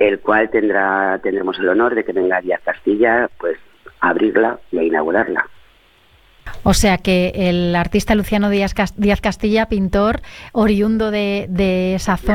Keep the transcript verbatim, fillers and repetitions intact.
el cual tendrá tendremos el honor de que venga Díaz Castilla pues a abrirla y a inaugurarla. O sea que el artista Luciano Díaz Castilla, pintor oriundo de, de esa zona,